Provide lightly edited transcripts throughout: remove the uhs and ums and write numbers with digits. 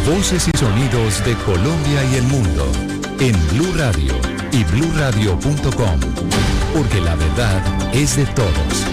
Voces y sonidos de Colombia y el mundo en Blue Radio y bluradio.com, porque la verdad es de todos.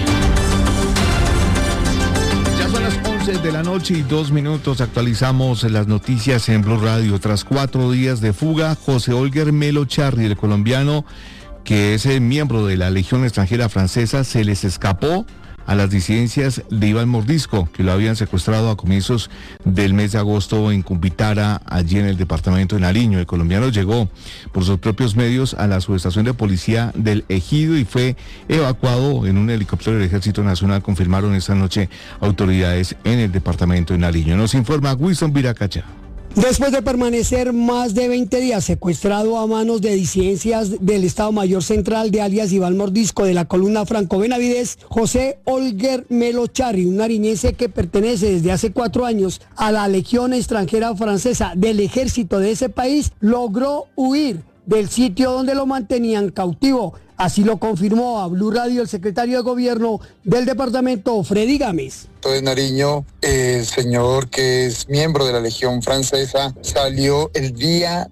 Ya son las 11 de la noche y 2 minutos. Actualizamos las noticias en Blue Radio. Tras 4 días de fuga, José Olguer Melo Charri, el colombiano que es miembro de la Legión Extranjera Francesa, se les escapó a las disidencias de Iván Mordisco, que lo habían secuestrado a comienzos del mes de agosto en Cumbitara, allí en el departamento de Nariño. El colombiano llegó por sus propios medios a la subestación de policía del Ejido y fue evacuado en un helicóptero del Ejército Nacional, confirmaron esta noche autoridades en el departamento de Nariño. Nos informa Wilson Viracacha. Después de permanecer más de 20 días secuestrado a manos de disidencias del Estado Mayor Central de alias Iván Mordisco de la columna Franco Benavides, José Olguer Melo Charri, un nariñense que pertenece desde hace 4 años a la Legión Extranjera Francesa del ejército de ese país, logró huir del sitio donde lo mantenían cautivo. Así lo confirmó a Blue Radio el secretario de Gobierno del departamento, Freddy Gámez. De Nariño, el señor que es miembro de la Legión Francesa salió el día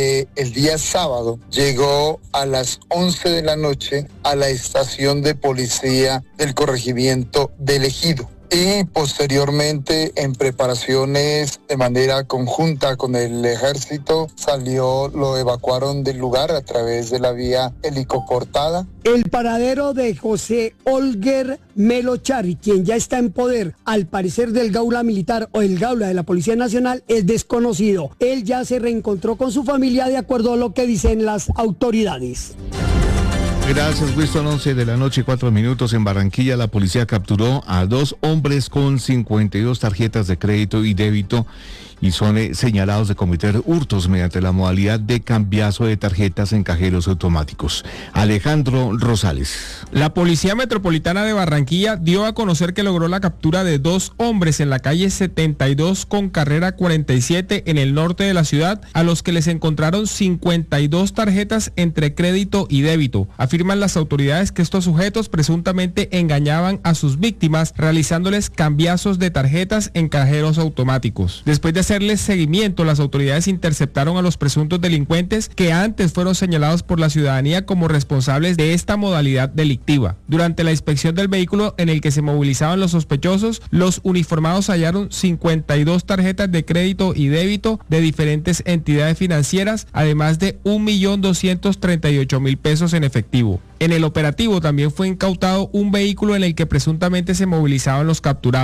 sábado, llegó a las 11 de la noche a la estación de policía del corregimiento del Ejido. Y posteriormente, en preparaciones de manera conjunta con el ejército, lo evacuaron del lugar a través de la vía helicoportada. El paradero de José Olguer Melo Charri, quien ya está en poder, al parecer del Gaula Militar o el Gaula de la Policía Nacional, es desconocido. Él ya se reencontró con su familia de acuerdo a lo que dicen las autoridades. Gracias, Winston. 11 de la noche, 4 minutos. En Barranquilla, la policía capturó a 2 hombres con 52 tarjetas de crédito y débito y son señalados de cometer hurtos mediante la modalidad de cambiazo de tarjetas en cajeros automáticos. Alejandro Rosales. La Policía Metropolitana de Barranquilla dio a conocer que logró la captura de 2 hombres en la calle 72 con carrera 47 en el norte de la ciudad, a los que les encontraron 52 tarjetas entre crédito y débito. Afirman las autoridades que estos sujetos presuntamente engañaban a sus víctimas realizándoles cambiazos de tarjetas en cajeros automáticos. Después de hacerles seguimiento, las autoridades interceptaron a los presuntos delincuentes que antes fueron señalados por la ciudadanía como responsables de esta modalidad delictiva. Durante la inspección del vehículo en el que se movilizaban los sospechosos, los uniformados hallaron 52 tarjetas de crédito y débito de diferentes entidades financieras, además de 1.238.000 pesos en efectivo. En el operativo también fue incautado un vehículo en el que presuntamente se movilizaban los capturados.